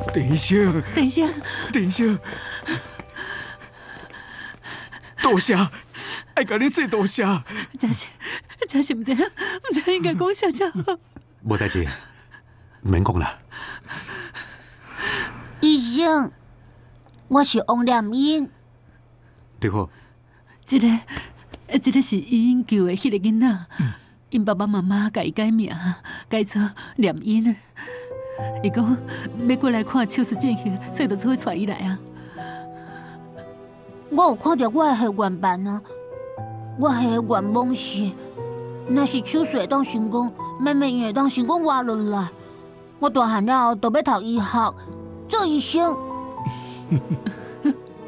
陈医生， 陈医生， 陈医生，多谢，爱甲你说多谢。 真是唔知应该讲啥才好。 无代志，唔免讲啦。 医生，我是王念英。 你好。 这个是伊因救的迄个囡仔，因爸爸妈妈甲伊改名，改做念英。伊讲要过来看手术进行，所以就做伙带伊来啊。 我有看到我的血原版啊，我的愿望是，若是手术会当成功，妹妹也会当成功活落来。我大汉了后，就要读医学，做医生。